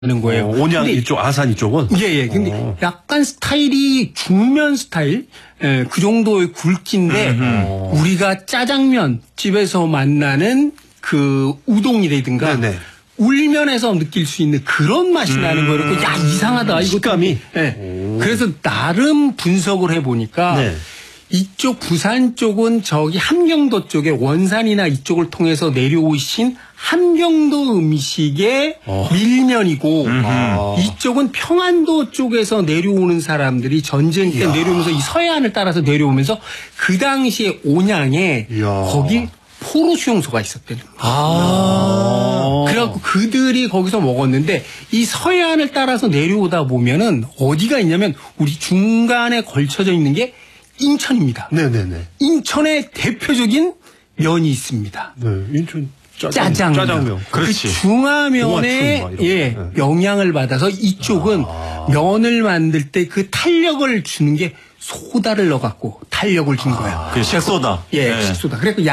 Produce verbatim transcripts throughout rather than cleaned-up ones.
하는 거예요. 어, 온양 이쪽, 아산 이쪽은? 예, 예. 근데 어. 약간 스타일이 중면 스타일? 예, 그 정도의 굵기인데, 음흠. 우리가 짜장면 집에서 만나는 그 우동이라든가, 네네. 울면에서 느낄 수 있는 그런 맛이 음. 나는 거예요. 야, 이상하다. 이거 식감이? 예. 그래서 나름 분석을 해보니까, 네. 이쪽 부산 쪽은 저기 함경도 쪽에 원산이나 이쪽을 통해서 내려오신 함경도 음식의 어. 밀면이고 아. 이쪽은 평안도 쪽에서 내려오는 사람들이 전쟁 때 이야. 내려오면서 이 서해안을 따라서 내려오면서 그 당시에 온양에 이야. 거기 포로 수용소가 있었대요. 아. 그래갖고 그들이 거기서 먹었는데 이 서해안을 따라서 내려오다 보면은 어디가 있냐면 우리 중간에 걸쳐져 있는 게 인천입니다. 네네네. 인천의 대표적인 면이 있습니다. 네, 인천 짜장, 짜장면. 짜장면. 그렇지. 그 중화면에 예, 네. 영향을 받아서 이쪽은 아. 면을 만들 때 그 탄력을 주는 게 소다를 넣어갖고 탄력을 준 거야. 아. 그 식소다. 예, 네. 식소다. 그래서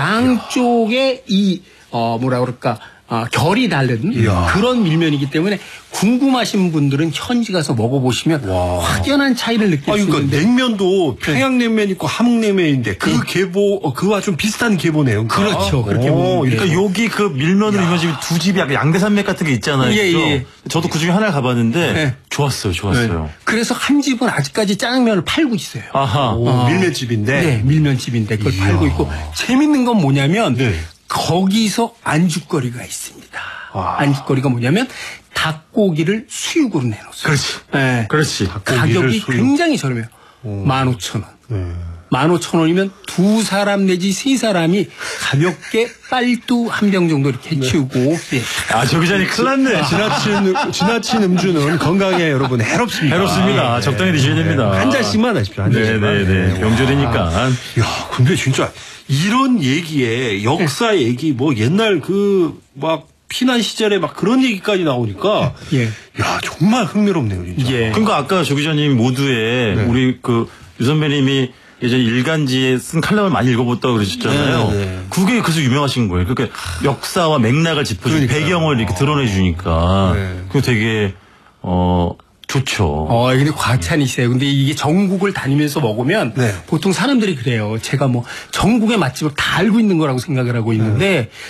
양쪽에 이 어 뭐라 그럴까. 아, 결이 다른 이야. 그런 밀면이기 때문에 궁금하신 분들은 현지 가서 먹어보시면 와. 확연한 차이를 느낄 아, 수 그러니까 있는데 냉면도 평양냉면 있고 함흥냉면인데 그 네. 계보 그와 좀 비슷한 계보네요. 그러니까. 그렇죠. 그렇게 보면 그러니까 여기 그 밀면으로 유명해진 두 집이 약간 양대산맥 같은 게 있잖아요. 예, 예. 저도 그 중에 하나를 가봤는데 네. 좋았어요. 좋았어요. 네. 그래서 한 집은 아직까지 짜장면을 팔고 있어요. 아하. 오, 아. 밀면집인데. 네, 밀면집인데 그걸 이야. 팔고 있고 재밌는 건 뭐냐면 네. 거기서 안주거리가 있습니다. 와. 안주거리가 뭐냐면 닭고기를 수육으로 내놓았어요. 그렇지. 네. 그렇지. 가격이 수육. 굉장히 저렴해요. 만 오천 원. 네. 만 오천 원이면 두 사람 내지 세 사람이 가볍게 빨두 한 병 정도 이렇게 네. 치우고. 네. 아, 저 기자님 큰일 났네. 지나친, 지나친 음주는 건강에 여러분 해롭습니다. 해롭습니다. 네. 적당히 드셔야 됩니다. 한 잔씩만 하십시오. 한 잔씩만. 네네네. 명절이니까. 야, 근데 진짜 이런 얘기에 역사 네. 얘기 뭐 옛날 그 막 피난 시절에 막 그런 얘기까지 나오니까 예. 야, 정말 흥미롭네요, 진짜. 예. 그러니까 아까 조 기자님 모두에 네. 우리 그 유 선배님이 예전에 일간지에 쓴 칼럼을 많이 읽어봤다고 그러셨잖아요. 네, 네. 그게 그래서 유명하신 거예요. 그러니까 역사와 맥락을 짚어주고 배경을 이렇게 드러내주니까 네. 그거 되게 어 좋죠. 어, 근데 과찬이세요. 근데 이게 전국을 다니면서 먹으면 네. 보통 사람들이 그래요. 제가 뭐 전국의 맛집을 다 알고 있는 거라고 생각을 하고 있는데 네.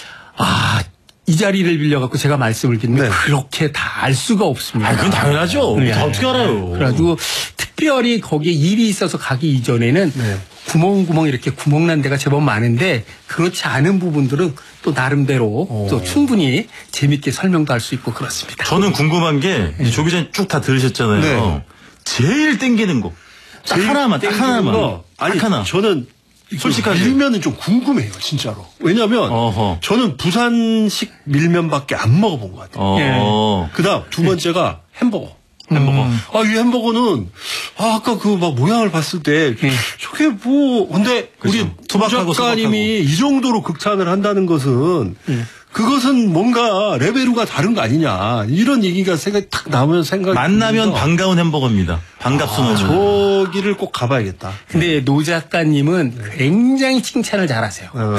아. 이 자리를 빌려갖고 제가 말씀을 드리면 네. 그렇게 다 알 수가 없습니다. 아, 그건 당연하죠. 네. 다 어떻게 알아요. 그래가지고 특별히 거기에 일이 있어서 가기 이전에는 네. 구멍구멍 이렇게 구멍난 데가 제법 많은데 그렇지 않은 부분들은 또 나름대로 오. 또 충분히 재밌게 설명도 할 수 있고 그렇습니다. 저는 궁금한 게 네. 조 기자님 쭉 다 들으셨잖아요. 네. 제일 땡기는 거. 딱 하나만, 딱 하나만. 거. 아니, 딱 하나. 저는 솔직하게 밀면은 좀 궁금해요, 진짜로. 왜냐면 어허. 저는 부산식 밀면밖에 안 먹어본 것 같아요. 어. 예. 그다음 두 번째가 햄버거. 햄버거. 음. 아, 이 햄버거는 아, 아까 그 막 모양을 봤을 때 음. 저게 뭐 근데 그렇죠. 우리 투박하고 작가님이 이 정도로 극찬을 한다는 것은 음. 그것은 뭔가 레벨우가 다른 거 아니냐 이런 얘기가 생각이 탁 나오면 생각 만나면 반가운 햄버거입니다. 반갑습니다. 아, 저기를 꼭 가봐야겠다. 근데 노 작가님은 네. 굉장히 칭찬을 잘하세요. 어.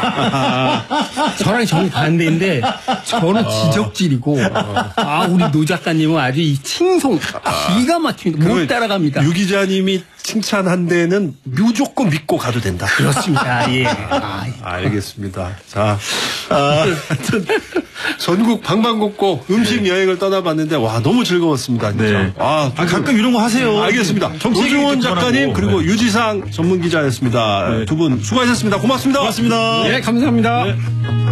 저랑 정이 반대인데 저는 어. 지적질이고 어. 아 우리 노 작가님은 아주 이 칭송 기가 막힙니다. 못 따라갑니다. 유 기자님이 칭찬한 데는 무조건 믿고 가도 된다. 그렇습니다. 예. 아, 알겠습니다. 자, 아, 하여튼 전국 방방곡곡 음식 네. 여행을 떠나봤는데 와 너무 즐거웠습니다. 진짜. 네. 아, 아 가끔 이런 거 하세요. 알겠습니다. 노중원 작가님 그리고 네. 유지상 전문 기자였습니다. 네. 두 분 수고하셨습니다. 고맙습니다. 고맙습니다. 네, 감사합니다. 네.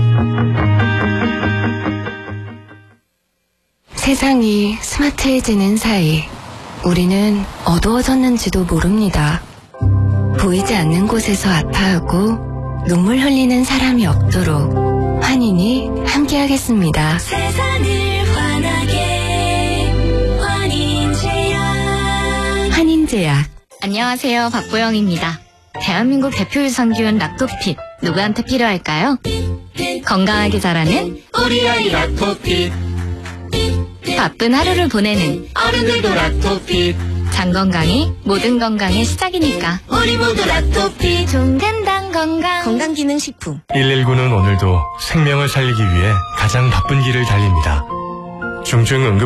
세상이 스마트해지는 사이 우리는 어두워졌는지도 모릅니다. 보이지 않는 곳에서 아파하고 눈물 흘리는 사람이 없도록 환인이 함께하겠습니다. 세상을 환하게 환인제약 환인제약. 안녕하세요, 박보영입니다. 대한민국 대표 유산균 락토핏 누구한테 필요할까요? 건강하게 자라는 우리 아이 락토핏. 바쁜 하루를 보내는 어른들도 락토핏. 장 건강이 모든 건강의 시작이니까 우리 모두 락토핏. 종근당 건강 건강기능식품. 일일구는 오늘도 생명을 살리기 위해 가장 바쁜 길을 달립니다. 중증 응급